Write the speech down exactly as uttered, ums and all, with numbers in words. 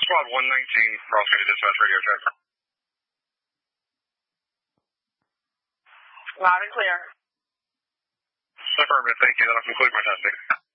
Squad one nineteen, Ross County Dispatch Radio check. Loud and clear. Affirmative, thank you. That'll conclude my testing.